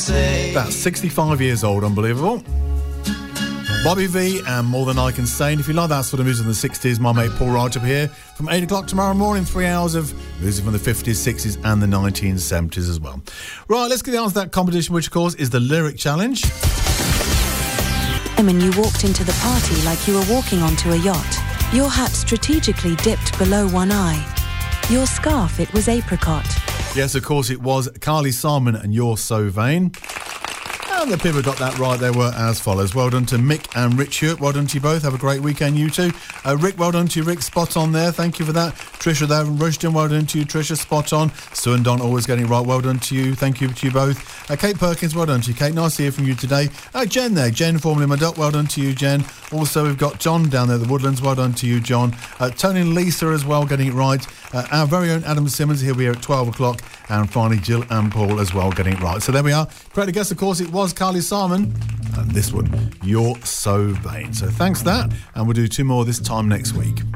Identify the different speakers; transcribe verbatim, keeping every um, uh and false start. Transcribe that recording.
Speaker 1: say.
Speaker 2: That's sixty-five years old, unbelievable. Bobby V and More Than I Can Say. And if you like that sort of music in the sixties, my mate Paul Wright up here from eight o'clock tomorrow morning, three hours of music from the fifties, sixties and the nineteen seventies as well. Right, let's get the answer to that competition, which of course is the Lyric Challenge.
Speaker 3: And you walked into the party like you were walking onto a yacht. Your hat strategically dipped below one eye. Your scarf, it was apricot.
Speaker 2: Yes, of course it was Carly Simon and You're So Vain. And the people who got that right, they were as follows. Well done to Mick and Rich Hewitt. Well done to you both. Have a great weekend, you two. Uh, Rick, well done to you, Rick. Spot on there. Thank you for that. Tricia there from Rushden. Well done to you, Tricia. Spot on. Sue and Don always getting it right. Well done to you. Thank you to you both. Uh, Kate Perkins, well done to you, Kate. Nice to hear from you today. Uh, Jen there. Jen, formerly my duck. Well done to you, Jen. Also, we've got John down there at the Woodlands. Well done to you, John. Uh, Tony and Lisa as well, getting it right. Uh, our very own Adam Simmons, he'll be here at twelve o'clock. And finally, Jill and Paul as well, getting it right. So there we are. Correct guess, of course, it was Carly Simon. And this one, You're So Vain. So thanks for that. And we'll do two more this time next week.